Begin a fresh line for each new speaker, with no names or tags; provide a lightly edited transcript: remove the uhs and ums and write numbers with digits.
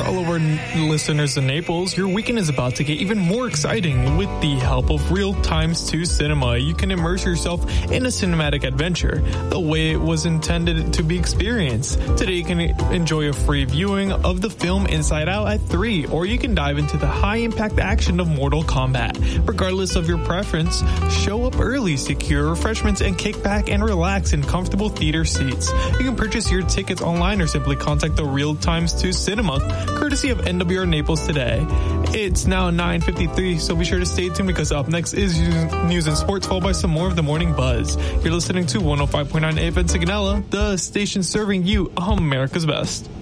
all of our listeners in Naples, your weekend is about to get even more exciting with the help of Real Times 2 Cinema. You can immerse yourself in a cinematic adventure the way it was intended to be experienced. Today you can enjoy a free viewing of the film Inside Out at 3, or you can dive into the high-impact action of Mortal Kombat. Regardless of your preference, show up early, secure refreshments, and kick back and relax in comfortable theater seats. You can purchase your tickets online or simply contact the Real Times 2 Cinema, courtesy of NWR Naples today. It's now 9:53, so be sure to stay tuned because up next is news and sports, followed by some more of the Morning Buzz. You're listening to 105.9 FM Sigonella, the station serving you America's best.